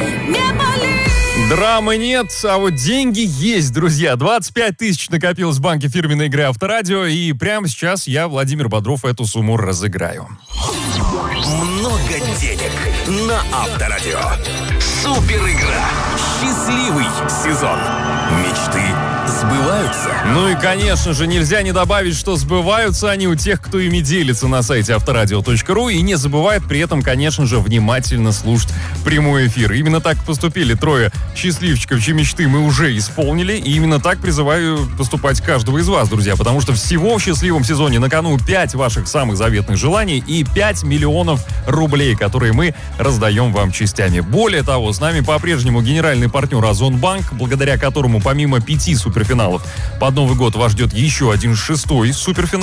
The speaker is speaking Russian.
Драмы нет, а вот деньги есть, друзья. 25 тысяч накопилось в банке фирменной игры «Авторадио», и прямо сейчас я, Владимир Бодров, эту сумму разыграю. Много денег на Авторадио. Супер игра. Счастливый сезон. Мечты сбываются. Ну и, конечно же, нельзя не добавить, что сбываются они у тех, кто ими делится на сайте авторадио.ру и не забывает при этом, конечно же, внимательно слушать прямой эфир. Именно так поступили трое счастливчиков, чьи мечты мы уже исполнили, и именно так призываю поступать каждого из вас, друзья, потому что всего в счастливом сезоне на кону 5 ваших самых заветных желаний и 5 миллионов рублей, которые мы раздаем вам частями. Более того, с нами по-прежнему генеральный партнер Озонбанк, благодаря которому помимо 5 суперфиналов под Новый год вас ждет еще один 6-й суперфинал.